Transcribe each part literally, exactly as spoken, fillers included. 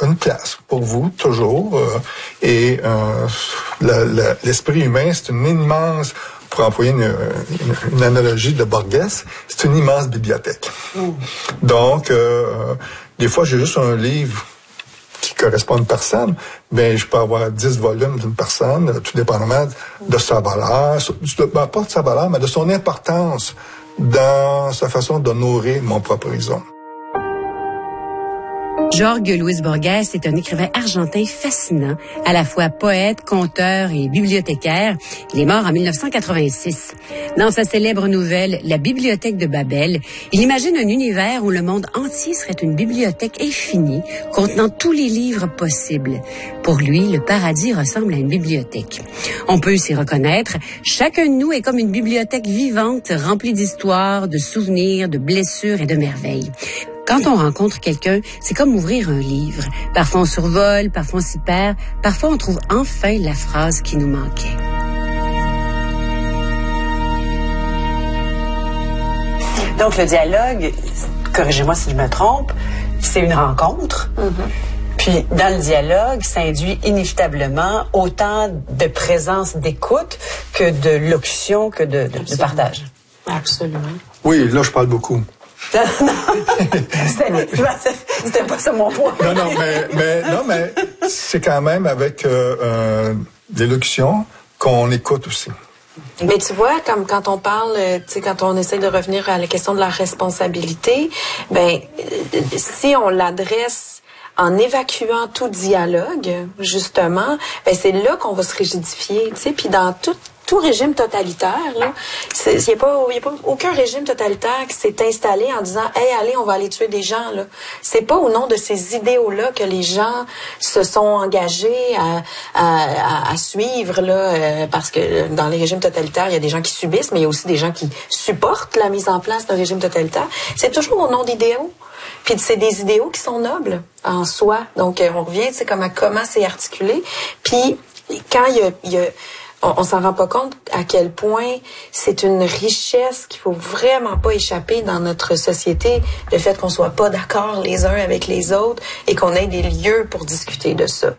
une place pour vous, toujours. Euh, et euh, le, le, l'esprit humain, c'est une immense, pour employer une, une, une analogie de Borges, c'est une immense bibliothèque. Mm. Donc, euh, des fois, j'ai juste un livre qui correspond à une personne, ben je peux avoir dix volumes d'une personne, tout dépendamment de sa valeur, ben, pas de sa valeur, mais de son importance dans sa façon de nourrir mon propre horizon. Jorge Luis Borges est un écrivain argentin fascinant, à la fois poète, conteur et bibliothécaire. Il est mort en dix-neuf cent quatre-vingt-six. Dans sa célèbre nouvelle « La bibliothèque de Babel », il imagine un univers où le monde entier serait une bibliothèque infinie, contenant tous les livres possibles. Pour lui, le paradis ressemble à une bibliothèque. On peut s'y reconnaître. Chacun de nous est comme une bibliothèque vivante, remplie d'histoires, de souvenirs, de blessures et de merveilles. Quand on rencontre quelqu'un, c'est comme ouvrir un livre. Parfois on survole, parfois on s'y perd, parfois on trouve enfin la phrase qui nous manquait. Donc le dialogue, corrigez-moi si je me trompe, c'est une rencontre. Mm-hmm. Puis dans le dialogue, ça induit inévitablement autant de présence d'écoute que de locution, que de, de, de partage. Absolument. Oui, là je parle beaucoup. c'était, c'était pas ça mon point. Non, non, mais, mais, non, mais c'est quand même avec euh, euh, des locutions qu'on écoute aussi. Mais tu vois, comme quand on parle, tu sais, quand on essaie de revenir à la question de la responsabilité, ben, si on l'adresse en évacuant tout dialogue, justement, ben c'est là qu'on va se rigidifier, tu sais, puis dans tout tout régime totalitaire, là, il n'y a pas, y a pas aucun régime totalitaire qui s'est installé en disant « Hey, allez, on va aller tuer des gens. » là. C'est pas au nom de ces idéaux-là que les gens se sont engagés à, à, à suivre, là, euh, parce que dans les régimes totalitaires, il y a des gens qui subissent, mais il y a aussi des gens qui supportent la mise en place d'un régime totalitaire. C'est toujours au nom d'idéaux. Puis c'est des idéaux qui sont nobles en soi. Donc, on revient, tu sais, comme à comment c'est articulé. Puis, quand il y a... Il y a on, on s'en rend pas compte à quel point c'est une richesse qu'il faut vraiment pas échapper dans notre société, le fait qu'on soit pas d'accord les uns avec les autres et qu'on ait des lieux pour discuter de ça.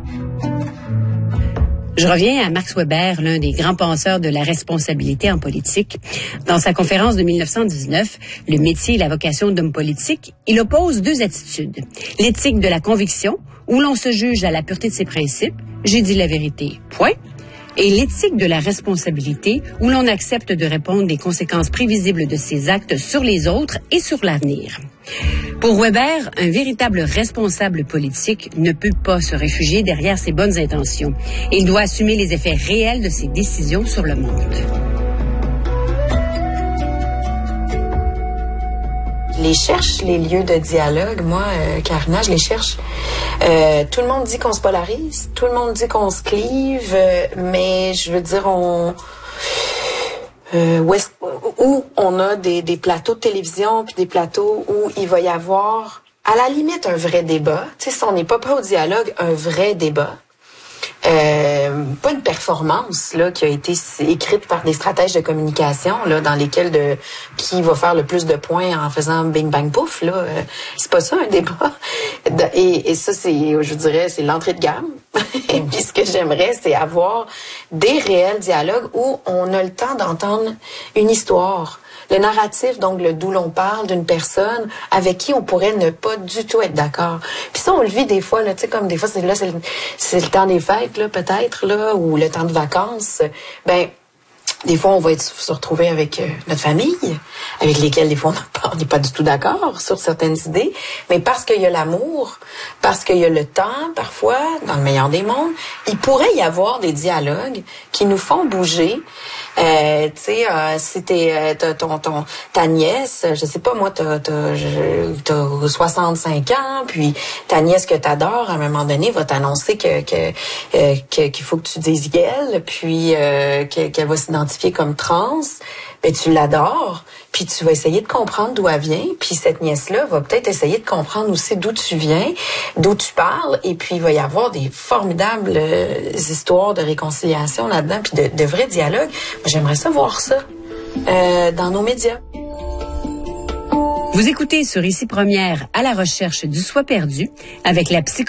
Je reviens à Max Weber, l'un des grands penseurs de la responsabilité en politique. Dans sa conférence de dix-neuf cent dix-neuf, Le métier et la vocation d'homme politique, il oppose deux attitudes. L'éthique de la conviction, où l'on se juge à la pureté de ses principes, j'ai dit la vérité, point. Et l'éthique de la responsabilité, où l'on accepte de répondre des conséquences prévisibles de ses actes sur les autres et sur l'avenir. Pour Weber, un véritable responsable politique ne peut pas se réfugier derrière ses bonnes intentions. Il doit assumer les effets réels de ses décisions sur le monde. Je les cherche, les lieux de dialogue. Moi, euh, Karina, je les cherche. Euh, tout le monde dit qu'on se polarise, tout le monde dit qu'on se clive, euh, mais je veux dire, on... Euh, où, où on a des, des plateaux de télévision, puis des plateaux où il va y avoir, à la limite, un vrai débat. Tu sais, si on n'est pas prêt au dialogue, un vrai débat. Euh, pas une performance là qui a été écrite par des stratèges de communication là dans lesquels de qui va faire le plus de points en faisant bing bang pouf là, euh, c'est pas ça un débat. Et, et ça c'est, je dirais, c'est l'entrée de gamme. Et puis ce que j'aimerais, c'est avoir des réels dialogues où on a le temps d'entendre une histoire. Le narratif, donc, le d'où l'on parle d'une personne avec qui on pourrait ne pas du tout être d'accord. Puis ça, on le vit des fois, là, tu sais, comme des fois, c'est là, c'est le, c'est le temps des fêtes, là, peut-être, là, ou le temps de vacances. Ben, des fois, on va être, se retrouver avec euh, notre famille, avec lesquelles, des fois, on n'est pas du tout d'accord sur certaines idées. Mais parce qu'il y a l'amour, parce qu'il y a le temps, parfois, dans le meilleur des mondes, il pourrait y avoir des dialogues qui nous font bouger. Euh, tu sais, euh, si t'es, euh, t'as ton, ton, ta nièce, je sais pas, moi, t'as, t'as, t'as soixante-cinq ans, puis ta nièce que t'adores, à un moment donné, va t'annoncer que, que, euh, que, qu'il faut que tu dises elle, puis euh, que, qu'elle va s'identifier comme trans. Ben, tu l'adores, puis tu vas essayer de comprendre d'où elle vient, puis cette nièce-là va peut-être essayer de comprendre aussi d'où tu viens, d'où tu parles, et puis il va y avoir des formidables euh, histoires de réconciliation là-dedans, puis de, de vrais dialogues. Moi, j'aimerais ça voir ça euh, dans nos médias. Vous écoutez sur Ici Première, à la recherche du soi perdu, avec la psychologue